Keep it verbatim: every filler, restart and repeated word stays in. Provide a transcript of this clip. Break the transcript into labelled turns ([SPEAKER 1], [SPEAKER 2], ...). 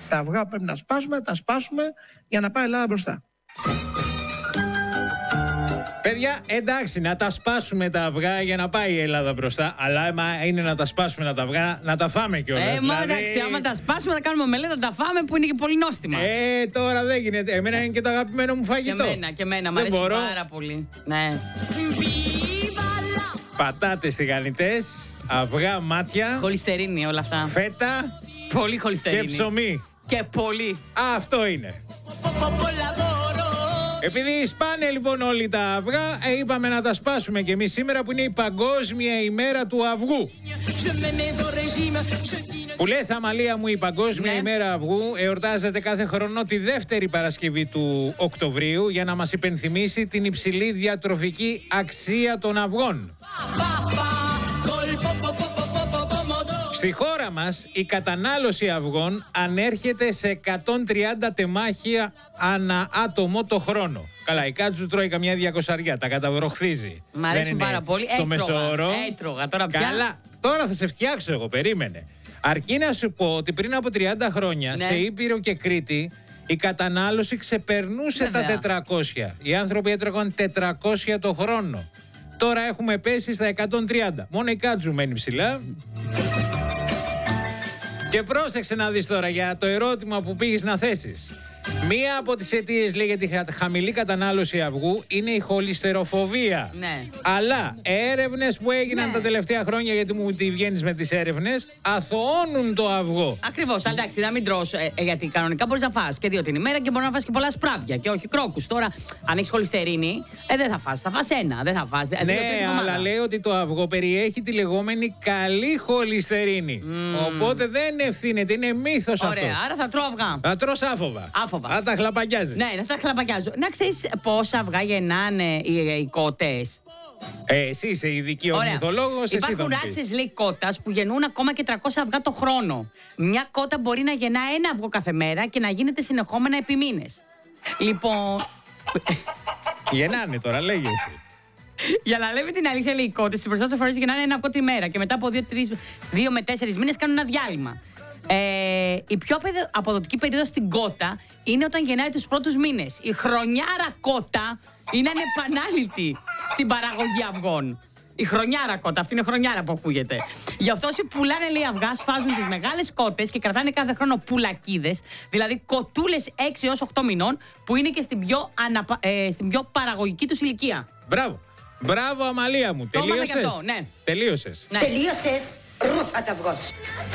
[SPEAKER 1] Τα αυγά πρέπει να σπάσουμε, τα σπάσουμε για να πάει η Ελλάδα μπροστά.
[SPEAKER 2] Παιδιά, εντάξει, να τα σπάσουμε τα αυγά για να πάει η Ελλάδα μπροστά. Αλλά άμα είναι να τα σπάσουμε να τα αυγά, να τα φάμε κιόλας.
[SPEAKER 3] Ε, μόνο
[SPEAKER 2] δηλαδή...
[SPEAKER 3] εντάξει, άμα τα σπάσουμε, θα κάνουμε μελέτα, τα φάμε που είναι και πολύ νόστιμα.
[SPEAKER 2] Ε, τώρα δεν γίνεται. Εμένα είναι και το αγαπημένο μου φαγητό.
[SPEAKER 3] Και εμένα, και εμένα, μου αρέσει
[SPEAKER 2] μπορώ.
[SPEAKER 3] πάρα πολύ. Ναι.
[SPEAKER 2] Πατάτες τηγανιτές, αυγά μάτια.
[SPEAKER 3] Χολυστερίνη όλα αυτά.
[SPEAKER 2] Φέτα.
[SPEAKER 3] Πολύ χολυστερίνη.
[SPEAKER 2] Και ψωμί.
[SPEAKER 3] Και πολύ.
[SPEAKER 2] Αυτό είναι. Επειδή σπάνε λοιπόν όλοι τα αυγά, ε, είπαμε να τα σπάσουμε και εμείς σήμερα που είναι η Παγκόσμια ημέρα του αυγού. Που λες, Αμαλία μου, η Παγκόσμια
[SPEAKER 3] ναι. ημέρα
[SPEAKER 2] αυγού εορτάζεται κάθε χρόνο τη δεύτερη Παρασκευή του Οκτωβρίου για να μας υπενθυμίσει την υψηλή διατροφική αξία των αυγών. Στη χώρα μας η κατανάλωση αυγών ανέρχεται σε εκατόν τριάντα τεμάχια ανά άτομο το χρόνο. Καλά, η Κάτσου τρώει καμιά διακοσαριά, τα καταβροχθίζει.
[SPEAKER 3] Μ' αρέσουν πάρα πολύ.
[SPEAKER 2] Στο
[SPEAKER 3] έτρωγα,
[SPEAKER 2] μεσόωρο.
[SPEAKER 3] Έτρωγα, τώρα πια.
[SPEAKER 2] Καλά, τώρα θα σε φτιάξω εγώ, περίμενε. Αρκεί να σου πω ότι πριν από τριάντα χρόνια
[SPEAKER 3] ναι.
[SPEAKER 2] σε Ήπειρο και Κρήτη η κατανάλωση ξεπερνούσε
[SPEAKER 3] Βέβαια.
[SPEAKER 2] τα τετρακόσια. Οι άνθρωποι έτρωγαν τετρακόσια το χρόνο. Τώρα έχουμε πέσει στα εκατόν τριάντα. Μόνο η Κάτσου μένει ψηλά. Και πρόσεξε να δεις τώρα για το ερώτημα που πήγες να θέσεις. Μία από τις αιτίες, λέει, για τη χαμηλή κατανάλωση αυγού είναι η χολυστεροφοβία.
[SPEAKER 3] Ναι.
[SPEAKER 2] Αλλά έρευνες που έγιναν
[SPEAKER 3] ναι.
[SPEAKER 2] τα τελευταία χρόνια, γιατί μου τη βγαίνεις με τις έρευνες, αθωώνουν το αυγό.
[SPEAKER 3] Ακριβώς, εντάξει, να μην τρως, ε, ε, γιατί κανονικά μπορείς να φας και δύο την ημέρα και μπορεί να φας και πολλά σπράδια και όχι κρόκους. Τώρα, αν έχεις χολυστερίνη, ε, δεν θα φας. Θα φας ένα, δεν θα φας.
[SPEAKER 2] Ναι,
[SPEAKER 3] δύο
[SPEAKER 2] αλλά λέει ότι το αυγό περιέχει τη λεγόμενη καλή χολυστερίνη. Mm. Οπότε δεν ευθύνεται, είναι μύθος αυτό.
[SPEAKER 3] Ωραία, άρα θα τρώω αυγά.
[SPEAKER 2] Θα τρως άφοβα.
[SPEAKER 3] Άφοβα.
[SPEAKER 2] Θα τα χλαπακιάζεις.
[SPEAKER 3] Ναι, θα τα χλαπακιάζω. Να ξέρεις πόσα αυγά γεννάνε οι, οι κότες.
[SPEAKER 2] Ε, εσύ είσαι ειδική ορνηθολόγος, εσύ θα
[SPEAKER 3] Υπάρχουν
[SPEAKER 2] μου πεις.
[SPEAKER 3] ράτσες, λέει, κότας που γεννούν ακόμα και τριακόσια αυγά το χρόνο. Μια κότα μπορεί να γεννά ένα αυγό κάθε μέρα και να γίνεται συνεχόμενα επί μήνες. Λοιπόν.
[SPEAKER 2] Γεννάνε τώρα, λέγε εσύ.
[SPEAKER 3] Για να λέμε την αλήθεια, λέει, οι κότες τις περισσότερες φορές γεννάνε ένα αυγό τη μέρα και μετά από δύο με τέσσερις μήνες κάνουν ένα διάλειμμα. Ε, η πιο αποδοτική περίοδος στην κότα είναι όταν γεννάει τους πρώτους μήνες. Η χρονιάρα κότα είναι ανεπανάληπτη στην παραγωγή αυγών. Η χρονιάρα κότα, αυτή είναι η χρονιάρα που ακούγεται. Γι' αυτό όσοι πουλάνε, λέει, αυγά, σφάζουν τις μεγάλες κότες και κρατάνε κάθε χρόνο πουλακίδες, δηλαδή κοτούλες έξι έως οκτώ μηνών, που είναι και στην πιο, αναπα... ε, στην πιο παραγωγική τους ηλικία.
[SPEAKER 2] Μπράβο. Μπράβο, Αμαλία μου.
[SPEAKER 3] Το έμαθα
[SPEAKER 2] Τελείωσες.
[SPEAKER 3] και αυτό, ναι.
[SPEAKER 2] Τελείωσες.
[SPEAKER 3] Ναι.
[SPEAKER 4] Τελείωσες, ρούφα τα αυγός.